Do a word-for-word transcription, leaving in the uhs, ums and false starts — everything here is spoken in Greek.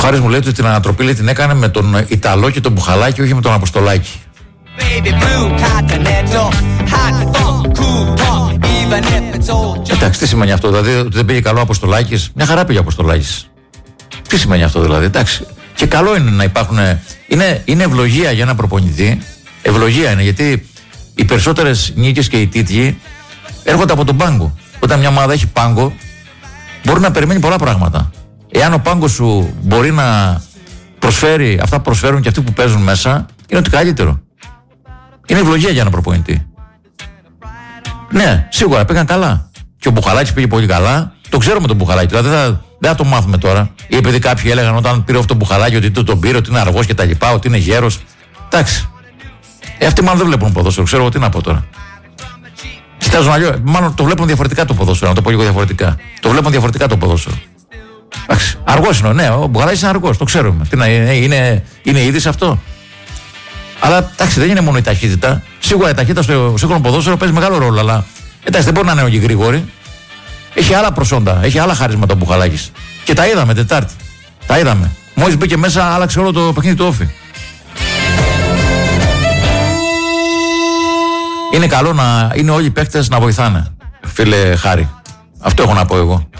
Χάρης μου λέει ότι την ανατροπή λέει, την έκανε με τον Ιταλό και τον Μπουχαλάκη, όχι με τον Αποστολάκη. Εντάξει, τι σημαίνει αυτό, δηλαδή ότι δεν πήγε καλό ο Αποστολάκης? Μια χαρά πήγε ο Αποστολάκης. Τι σημαίνει αυτό δηλαδή? Εντάξει. Και καλό είναι να υπάρχουν. Είναι, είναι ευλογία για ένα προπονητή. Ευλογία είναι, γιατί οι περισσότερες νίκες και οι τίτλοι έρχονται από τον πάγκο. Όταν μια ομάδα έχει πάγκο, μπορεί να περιμένει πολλά πράγματα. Εάν ο πάγκος σου μπορεί να προσφέρει αυτά που προσφέρουν και αυτοί που παίζουν μέσα, είναι ότι καλύτερο. Είναι ευλογία για ένα προπονητή. Ναι, σίγουρα πήγαν καλά. Και ο Μπουχαλάκης πήγε πολύ καλά. Το ξέρουμε τον Μπουχαλάκη. Δηλαδή δεν θα, δεν θα το μάθουμε τώρα. Ή επειδή κάποιοι έλεγαν όταν πήρε αυτό το Μπουχαλάκη ότι τον πήρε, ότι είναι αργός και τα λοιπά, ότι είναι γέρος. Εντάξει. Ε, αυτοί μάλλον δεν βλέπουν ποδόσφαιρο. Ξέρω εγώ τι να πω τώρα. Κοιτάζουν αλλιώς. Μάλλον το βλέπουν διαφορετικά το ποδόσφαιρο. Να το πω λίγο διαφορετικά. Το βλέπουν διαφορετικά το ποδόσφαιρο. Εντάξει. Αργός είναι. Ναι, ο Μπουχαλάκης είναι αργός. Το ξέρουμε. Τι να είναι, είναι, είναι είδηση αυτό. Αλλά εντάξει, δεν είναι μόνο η ταχύτητα. Σίγουρα η ταχύτητα στο σύγχρονο ποδόσφαιρο παίζει μεγάλο ρόλο. Αλλά εντάξει, δεν μπορεί να είναι και γρήγορη. Έχει άλλα προσόντα, έχει άλλα χαρίσματα ο Μπουχαλάκης. Και τα είδαμε Τετάρτη. Τα είδαμε. Μόλις μπήκε μέσα, άλλαξε όλο το παιχνίδι του Όφη. Είναι καλό να είναι όλοι οι παίκτες να βοηθάνε, φίλε Χάρη. Αυτό έχω να πω εγώ.